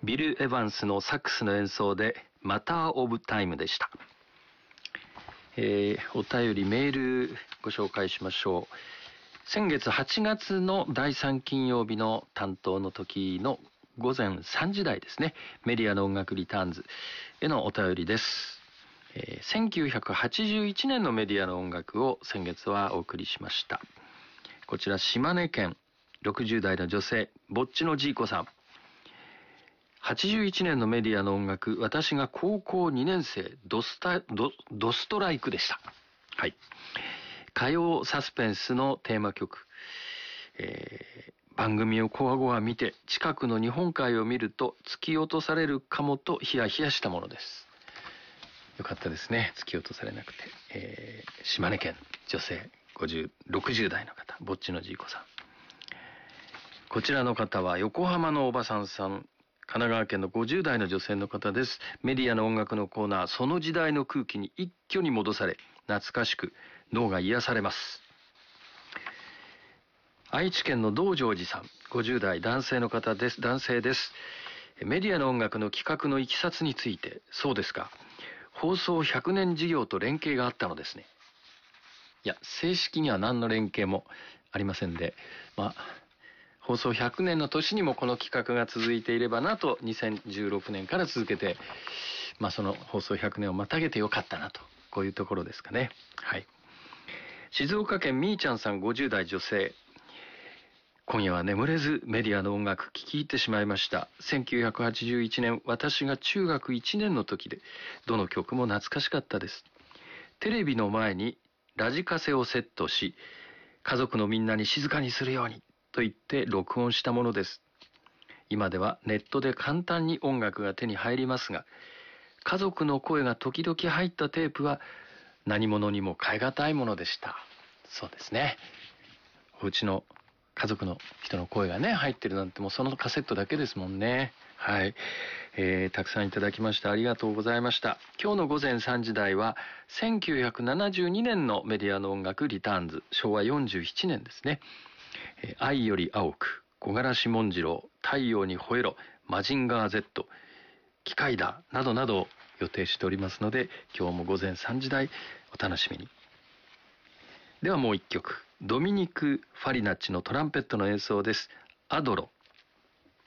ビル・エヴァンスのサックスの演奏でマター・オブ・タイムでした。お便りメールご紹介しましょう。先月8月の第3金曜日の担当の時の午前3時台ですね、メディアの音楽リターンズへのお便りです。1981年のメディアの音楽を先月はお送りしました。こちら島根県60代の女性ぼっちのじいこさん。81年のメディアの音楽、私が高校2年生ドストライクでした。はい。歌謡サスペンスのテーマ曲、番組をこわごわ見て近くの日本海を見ると突き落とされるかもとヒヤヒヤしたものです。よかったですね、突き落とされなくて。島根県女性60代の方、ぼっちのじいこさん。こちらの方は横浜のおばさんさん、神奈川県の50代の女性の方です。メディアの音楽のコーナー、その時代の空気に一挙に戻され、懐かしく脳が癒されます。愛知県の道成寺さん、50代男性の方です。男性です。メディアの音楽の企画のいきさつについて、そうですか、放送100年事業と連携があったのですね。いや、正式には何の連携もありませんで、放送100年の年にもこの企画が続いていればなと、2016年から続けて、その放送100年をまたげてよかったなと、こういうところですかね。はい。静岡県みーちゃんさん、50代女性。今夜は眠れずメディアの音楽聴き入ってしまいました。1981年、私が中学1年の時で、どの曲も懐かしかったです。テレビの前にラジカセをセットし、家族のみんなに静かにするようにと言って録音したものです。今ではネットで簡単に音楽が手に入りますが、家族の声が時々入ったテープは何物にも代え難いものでした。そうですね。お家の家族の人の声がね入ってるなんて、もうそのカセットだけですもんね。はい。たくさんいただきました。ありがとうございました。今日の午前3時台は1972年のメディアの音楽リターンズ、昭和47年ですね。愛より青く、木枯らし紋次郎、太陽に吠えろ、マジンガー Z、機械だなどなどを予定しておりますので、今日も午前3時台お楽しみに。ではもう一曲、ドミニク・ファリナッチのトランペットの演奏です。アドロ。